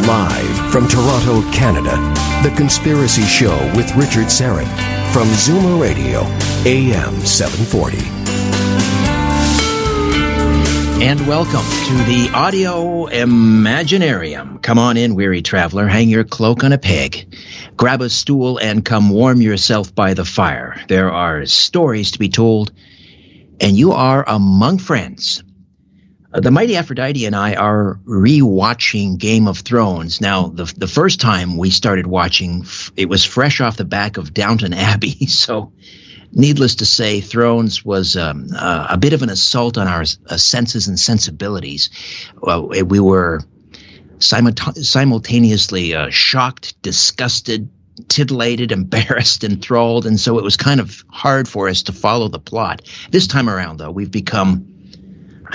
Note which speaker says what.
Speaker 1: Live from Toronto, Canada, The Conspiracy Show with Richard Syrett from Zoomer Radio, AM 740.
Speaker 2: And welcome to the Audio Imaginarium. Come on in, weary traveler, hang your cloak on a peg, grab a stool, and come warm yourself by the fire. There are stories to be told, and you are among friends. The mighty Aphrodite and I are re-watching Game of Thrones. Now, the first time we started watching, it was fresh off the back of Downton Abbey. So, needless to say, Thrones was a bit of an assault on our senses and sensibilities. We were simultaneously shocked, disgusted, titillated, embarrassed, enthralled, and so it was kind of hard for us to follow the plot. This time around, though, we've become